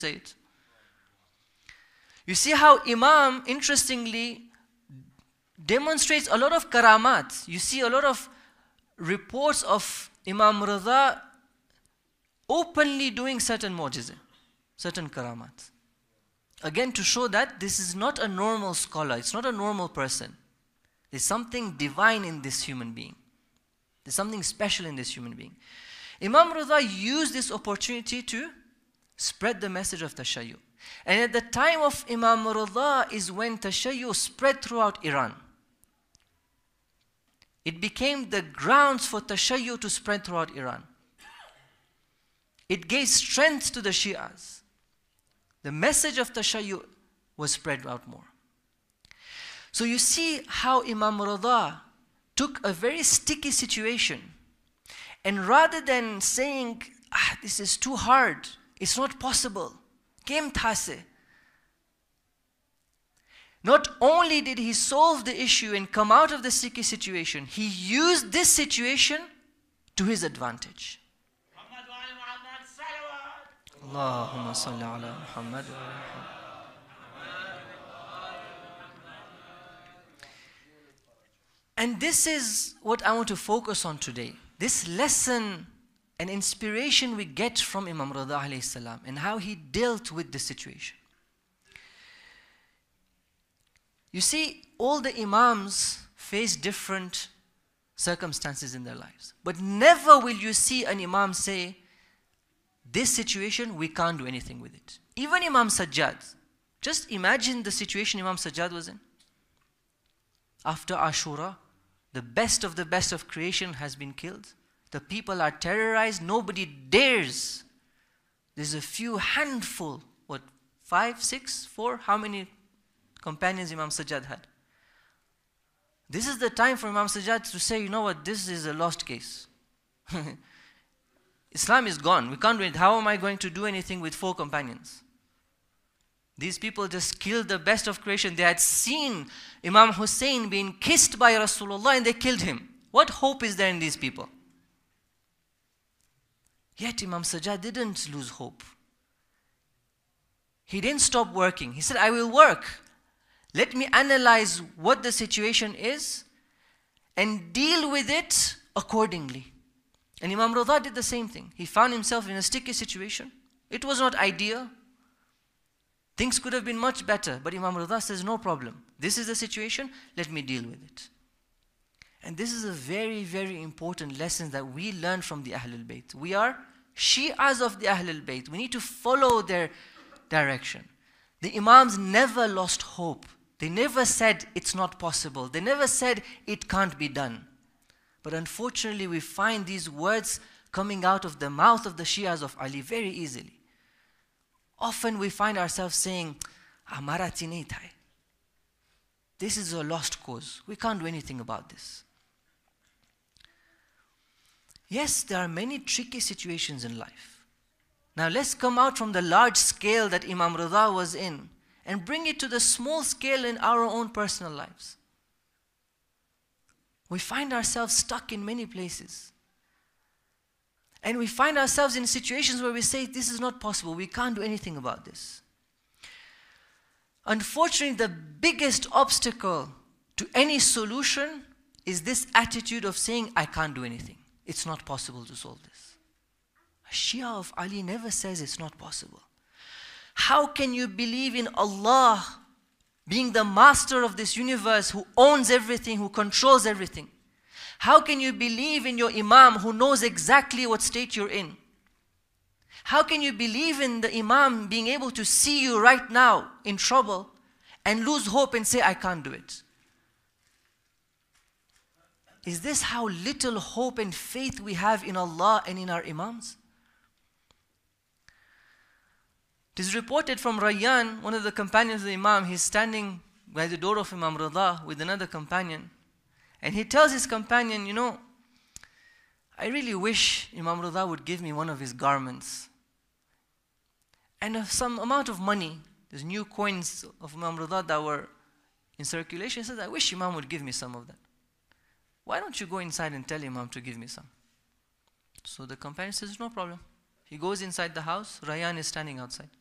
say it. You see how Imam, interestingly, demonstrates a lot of karamat. You see a lot of reports of Imam Rida openly doing certain mu'jiza, certain karamat. Again, to show that this is not a normal scholar, it's not a normal person. There's something divine in this human being. There's something special in this human being. Imam Rida used this opportunity to spread the message of Tashayyu. And at the time of Imam Rida is when Tashayyu spread throughout Iran. It became the grounds for Tashayyu to spread throughout Iran. It gave strength to the Shi'as. The message of Tashayyu was spread out more. So you see how Imam Rida took a very sticky situation, and rather than saying, this is too hard, it's not possible, kem thase. Not only did he solve the issue and come out of the sticky situation, he used this situation to his advantage. Allahumma salli ala Muhammad wa ala Muhammad. And this is what I want to focus on today. This lesson and inspiration we get from Imam Rida alayhi salam and how he dealt with the situation. You see, all the Imams face different circumstances in their lives. But never will you see an Imam say, this situation, we can't do anything with it. Even Imam Sajjad. Just imagine the situation Imam Sajjad was in. After Ashura, the best of creation has been killed. The people are terrorized. Nobody dares. There's a few handful, 5, 6, 4? How many companions Imam Sajjad had? This is the time for Imam Sajjad to say, you know what, this is a lost case. Islam is gone. We can't do it. How am I going to do anything with 4 companions? These people just killed the best of creation. They had seen Imam Hussein being kissed by Rasulullah and they killed him. What hope is there in these people? Yet Imam Sajjad didn't lose hope. He didn't stop working. He said, I will work. Let me analyze what the situation is and deal with it accordingly. And Imam Rida did the same thing. He found himself in a sticky situation. It was not ideal. Things could have been much better. But Imam Rida says, no problem. This is the situation. Let me deal with it. And this is a very, very important lesson that we learn from the Ahlul Bayt. We are Shi'as of the Ahlul Bayt. We need to follow their direction. The Imams never lost hope. They never said it's not possible. They never said it can't be done. But unfortunately, we find these words coming out of the mouth of the Shias of Ali very easily. Often we find ourselves saying, Amarati nahi tha. This is a lost cause. We can't do anything about this. Yes, there are many tricky situations in life. Now let's come out from the large scale that Imam Rida was in and bring it to the small scale in our own personal lives. We find ourselves stuck in many places. And we find ourselves in situations where we say, this is not possible, we can't do anything about this. Unfortunately, the biggest obstacle to any solution is this attitude of saying, I can't do anything. It's not possible to solve this. A Shia of Ali never says it's not possible. How can you believe in Allah being the master of this universe, who owns everything, who controls everything? How can you believe in your Imam who knows exactly what state you're in? How can you believe in the Imam being able to see you right now in trouble and lose hope and say, I can't do it? Is this how little hope and faith we have in Allah and in our Imams? It is reported from Rayyan, one of the companions of the Imam, he's standing by the door of Imam Rida with another companion. And he tells his companion, you know, I really wish Imam Rida would give me one of his garments. And some amount of money, there's new coins of Imam Rida that were in circulation. He says, I wish Imam would give me some of that. Why don't you go inside and tell Imam to give me some? So the companion says, no problem. He goes inside the house, Rayyan is standing outside.